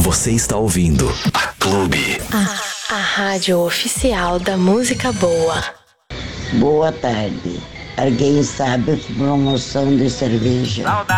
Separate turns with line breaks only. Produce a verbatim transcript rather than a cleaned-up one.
Você está ouvindo a Clube.
A, a rádio oficial da música boa.
Boa tarde. Alguém sabe a promoção de cerveja?